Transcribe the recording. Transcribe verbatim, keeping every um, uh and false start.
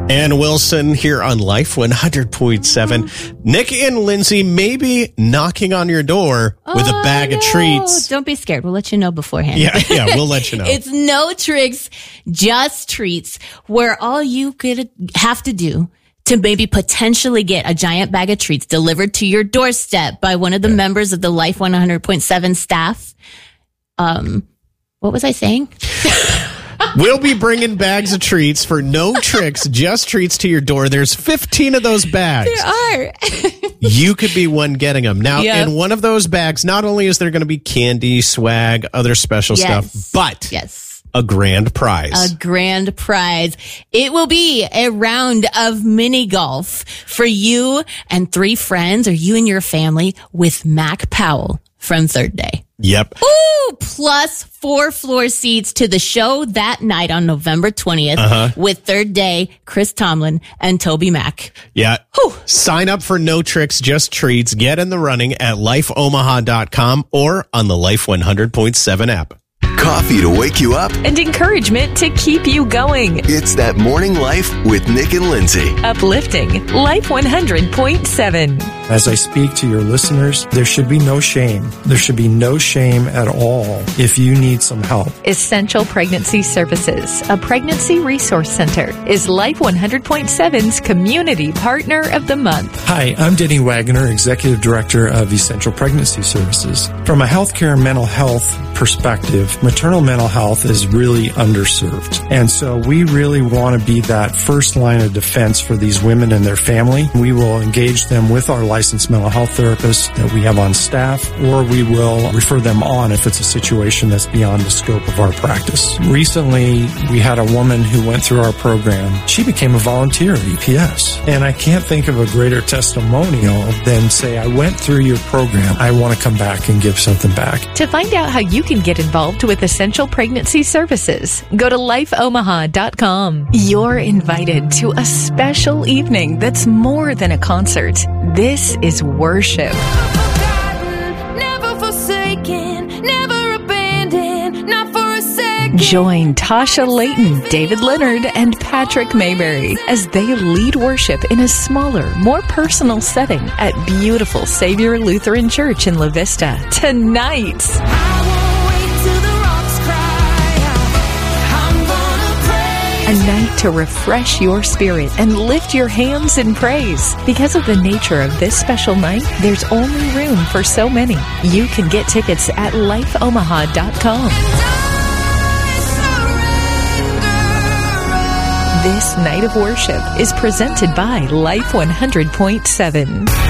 And Wilson here on Life one hundred point seven. Nick and Lindsay may be knocking on your door with oh, a bag no. of treats. Don't be scared. We'll let you know beforehand. Yeah, yeah, we'll let you know. It's no tricks, just treats, where all you could have to do to maybe potentially get a giant bag of treats delivered to your doorstep by one of the yeah. members of the Life one hundred point seven staff. Um, what was I saying? We'll be bringing bags of treats for no tricks, just treats to your door. There's fifteen of those bags. There are. You could be one getting them. Now, yep. in one of those bags, not only is there going to be candy, swag, other special yes. stuff, but yes. a grand prize. A grand prize. It will be a round of mini golf for you and three friends, or you and your family, with Mac Powell from Third Day. Yep. Ooh, plus four floor seats to the show that night on November twentieth uh-huh. with Third Day, Chris Tomlin, and Toby Mac. Yeah. Whew. Sign up for No Tricks, Just Treats. Get in the running at life omaha dot com or on the Life one hundred point seven app. Coffee to wake you up and encouragement to keep you going. It's that morning life with Nick and Lindsay. Uplifting Life one hundred point seven. As I speak to your listeners, there should be no shame. There should be no shame at all if you need some help. Essential Pregnancy Services, a pregnancy resource center, is Life one hundred point seven's Community Partner of the Month. Hi, I'm Denny Wagner, Executive Director of Essential Pregnancy Services. From a healthcare and mental health perspective, maternal mental health is really underserved. And so we really want to be that first line of defense for these women and their family. We will engage them with our licensed mental health therapists that we have on staff, or we will refer them on if it's a situation that's beyond the scope of our practice. Recently, we had a woman who went through our program. She became a volunteer at E P S. And I can't think of a greater testimonial than say, I went through your program. I want to come back and give something back. To find out how you can get involved with Essential Pregnancy Services, go to life omaha dot com. You're invited to a special evening that's more than a concert. This is worship. Never forsaken, never abandoned, not for a second. Join Tasha Layton, David Leonard, and Patrick Mayberry as they lead worship in a smaller, more personal setting at beautiful Savior Lutheran Church in La Vista tonight. A night to refresh your spirit and lift your hands in praise. Because of the nature of this special night, there's only room for so many. You can get tickets at life omaha dot com. This night of worship is presented by Life one hundred point seven.